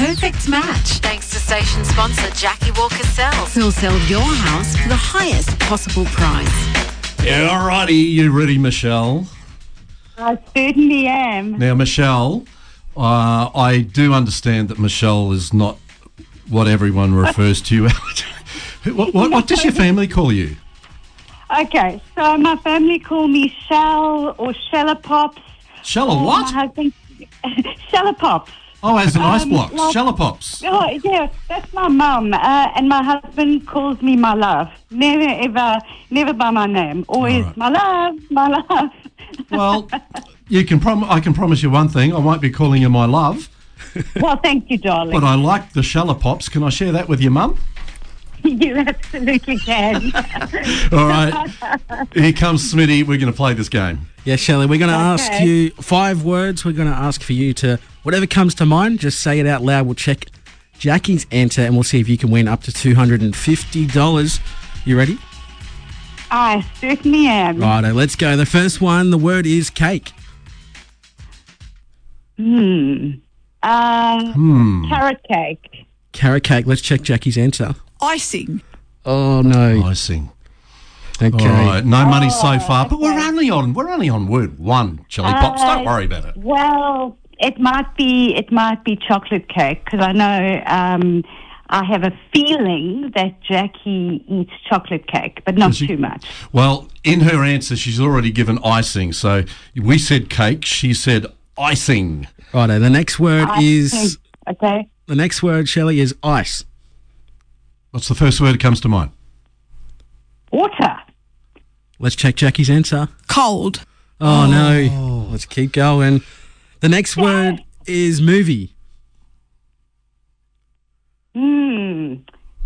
perfect match. Thanks to station sponsor Jackie Walker Sells. Who'll sell your house for the highest possible price. Yeah, alrighty. You ready, Michelle? I certainly am. Now, Michelle, I do understand that Michelle is not what everyone refers to you as. What does your family call you? Okay, so my family call me Shell or Shellapops. Shella what? My husband, Shellapops. Oh, as an ice block. Shellapops. Oh, yeah, that's my mum. And my husband calls me my love. Never by my name. Always Right. my love, my love. Well, I can promise you one thing. I won't be calling you my love, Well, thank you, darling. but I like the Shellapops. Can I share that with your mum? You absolutely can. All right. Here comes Smitty. We're going to play this game. Yeah, Shelley, we're going to ask you 5 words. We're going to ask for you to, whatever comes to mind, just say it out loud. We'll check Jackie's answer and we'll see if you can win up to $250. You ready? I certainly am. Righto, let's go. The first one, the word is cake. Carrot cake. Carrot cake. Let's check Jackie's answer. Icing. Oh, no. Icing. Okay. All right. No money so far, but we're only on word 1, Chili Pops. Don't worry about it. Well, it might be chocolate cake because I know I have a feeling that Jackie eats chocolate cake, but not too much. Well, in her answer, she's already given icing. So we said cake. She said icing. Righto, the next word is... Okay. The next word, Shelley, is ice. What's the first word that comes to mind? Water. Let's check Jackie's answer. Cold. Oh, no. Let's keep going. The next word is movie. You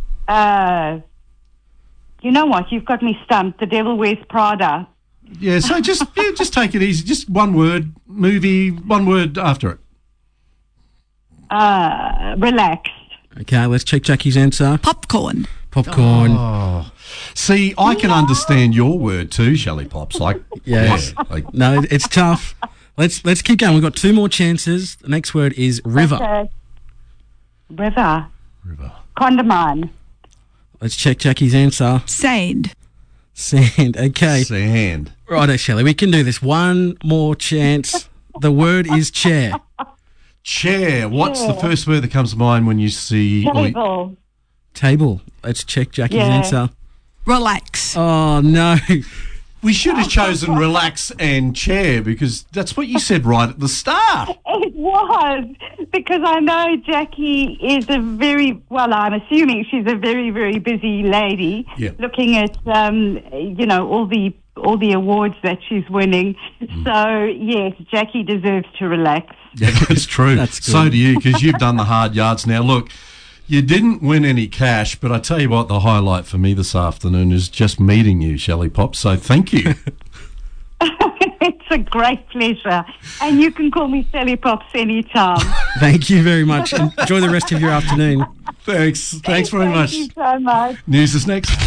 know what? You've got me stumped. The Devil Wears Prada. Yeah, so just take it easy. Just one word, movie, one word after it. Relaxed. Okay, let's check Jackie's answer. Popcorn. Popcorn. See, I can understand your word too, Shelley Pops. Like, Yes. like, No, it's tough. Let's keep going. We've got 2 more chances. The next word is river. Okay. River. river. Condamine. Let's check Jackie's answer. Sand. Sand. Okay. Sand. Righto, Shelley. We can do this. One more chance. The word is chair. Chair. What's the first word that comes to mind when you see... Table. Table. Let's check Jackie's answer. Relax. Oh, no. We should have chosen relax and chair because that's what you said right at the start. It was, because I know Jackie is I'm assuming she's a very, very busy lady. Yeah. Looking at, all the awards that she's winning. So, yes, Jackie deserves to relax. Yeah, that's true. That's good. So do you, because you've done the hard yards. Now, look, you didn't win any cash, but I tell you what, the highlight for me this afternoon is just meeting you, Shelley Pop. So thank you. It's a great pleasure. And you can call me Sally Pops anytime. Thank you very much. Enjoy the rest of your afternoon. Thanks very much. Thank you so much. News is next.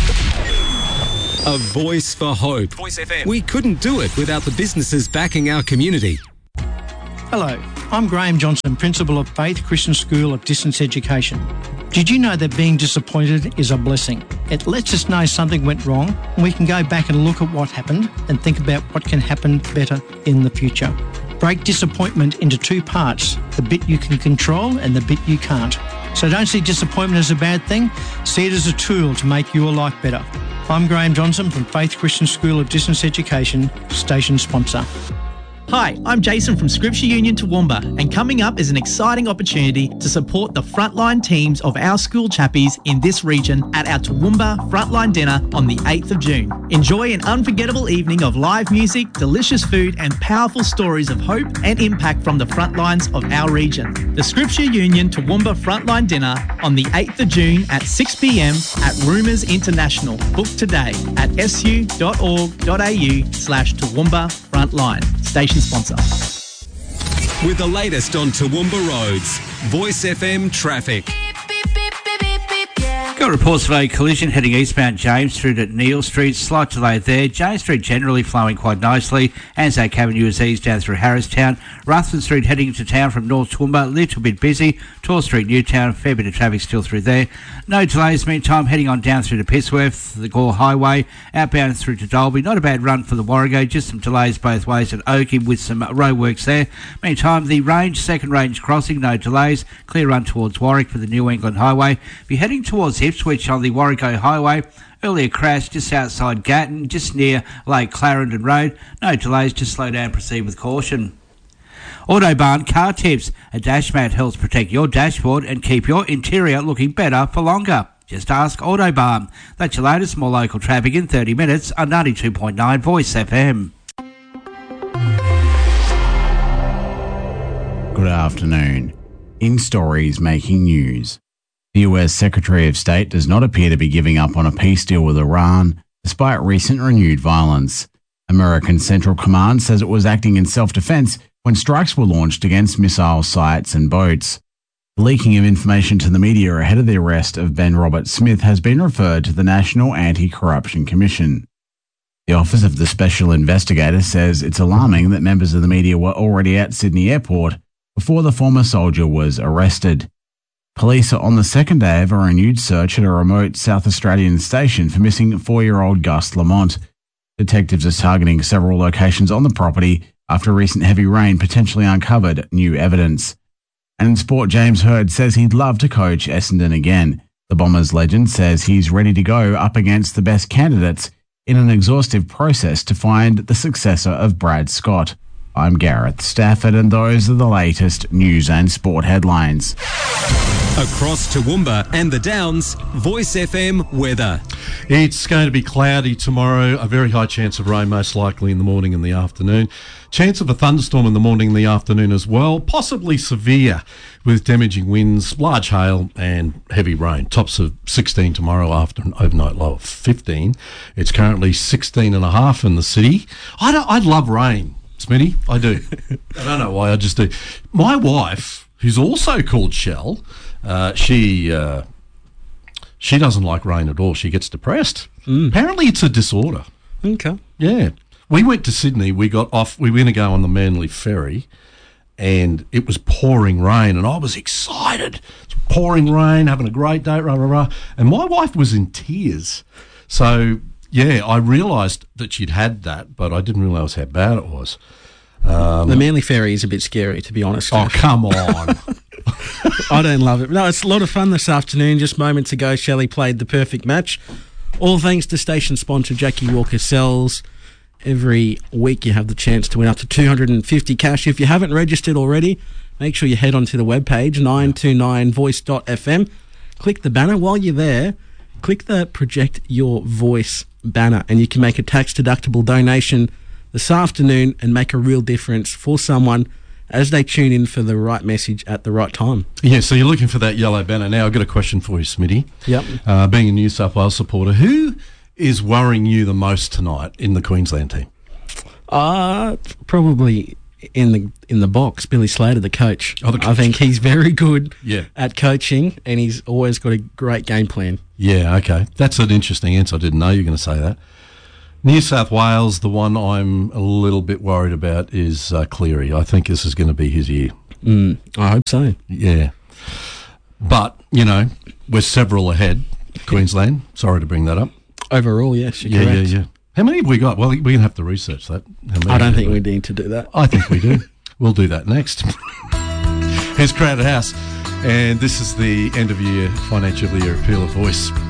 A voice for hope. Voice FM. We couldn't do it without the businesses backing our community. Hello, I'm Graham Johnson, Principal of Faith Christian School of Distance Education. Did you know that being disappointed is a blessing? It lets us know something went wrong and we can go back and look at what happened and think about what can happen better in the future. Break disappointment into 2 parts, the bit you can control and the bit you can't. So don't see disappointment as a bad thing, see it as a tool to make your life better. I'm Graham Johnson from Faith Christian School of Distance Education, station sponsor. Hi, I'm Jason from Scripture Union Toowoomba, and coming up is an exciting opportunity to support the frontline teams of our school chappies in this region at our Toowoomba Frontline Dinner on the 8th of June. Enjoy an unforgettable evening of live music, delicious food and powerful stories of hope and impact from the front lines of our region. The Scripture Union Toowoomba Frontline Dinner on the 8th of June at 6 p.m. at Rumours International. Book today at su.org.au/Toowoomba Frontline. Station sponsor. With the latest on Toowoomba roads, Voice FM traffic. Got reports of a collision heading eastbound James Street at Neil Street. Slight delay there. James Street generally flowing quite nicely. Anzac Avenue is eased down through Harristown. Ruthven Street heading into town from North Toowoomba. Little bit busy. Tor Street, Newtown. Fair bit of traffic still through there. No delays. Meantime, heading on down through to Pittsworth. The Gore Highway. Outbound through to Dalby. Not a bad run for the Warrego. Just some delays both ways at Oakham with some roadworks there. Meantime, the range, second range crossing. No delays. Clear run towards Warwick for the New England Highway. If you're heading towards Ipswich on the Warrego Highway, earlier crash just outside Gatton, just near Lake Clarendon Road. No delays, just slow down, proceed with caution. Autobahn car tips. A dash mat helps protect your dashboard and keep your interior looking better for longer. Just ask Autobahn. That's your latest, more local traffic in 30 minutes on 92.9 Voice FM. Good afternoon. In stories making news. The US Secretary of State does not appear to be giving up on a peace deal with Iran, despite recent renewed violence. American Central Command says it was acting in self-defense when strikes were launched against missile sites and boats. The leaking of information to the media ahead of the arrest of Ben Robert Smith has been referred to the National Anti-Corruption Commission. The Office of the Special Investigator says it's alarming that members of the media were already at Sydney Airport before the former soldier was arrested. Police are on the second day of a renewed search at a remote South Australian station for missing 4-year-old Gus Lamont. Detectives are targeting several locations on the property after recent heavy rain potentially uncovered new evidence. And in sport, James Hird says he'd love to coach Essendon again. The Bombers legend says he's ready to go up against the best candidates in an exhaustive process to find the successor of Brad Scott. I'm Gareth Stafford, and those are the latest news and sport headlines. Across Toowoomba and the Downs, Voice FM weather. It's going to be cloudy tomorrow, a very high chance of rain, most likely in the morning and the afternoon. Chance of a thunderstorm in the morning and the afternoon as well, possibly severe with damaging winds, large hail and heavy rain. Tops of 16 tomorrow after an overnight low of 15. It's currently 16.5 in the city. I love rain, Smitty, I do. I don't know why, I just do. My wife, who's also called Shell, she doesn't like rain at all. She gets depressed. Apparently it's a disorder. Okay. Yeah. We went to Sydney. We got off. We were going to go on the Manly Ferry, and it was pouring rain, and I was excited. It's pouring rain, having a great day, rah, rah, rah. And my wife was in tears. So, yeah, I realised that she'd had that, but I didn't realise how bad it was. The Manly Ferry is a bit scary, to be honest. Oh, come on. I don't love it. No, it's a lot of fun this afternoon. Just moments ago, Shelley played the perfect match. All thanks to station sponsor Jackie Walker Sells. Every week you have the chance to win up to $250 cash. If you haven't registered already, make sure you head onto the webpage, 929voice.fm. Click the banner. While you're there, click the Project Your Voice banner, and you can make a tax-deductible donation this afternoon and make a real difference for someone as they tune in for the right message at the right time. Yeah, so you're looking for that yellow banner. Now, I've got a question for you, Smitty. Yep. Being a New South Wales supporter, who is worrying you the most tonight in the Queensland team? Probably in the box, Billy Slater, the coach. Oh, the coach. I think he's very good Yeah. at coaching, and he's always got a great game plan. Yeah, okay. That's an interesting answer. I didn't know you were going to say that. New South Wales, the one I'm a little bit worried about is Cleary. I think this is going to be his year. I hope so. Yeah. But, you know, we're several ahead, Queensland. Sorry to bring that up. Overall, yes, you're correct. Yeah. How many have we got? Well, we're going to have to research that. I don't think we need to do that. I think we do. We'll do that next. Here's Crowded House, and this is the end of year financial year appeal of Voice.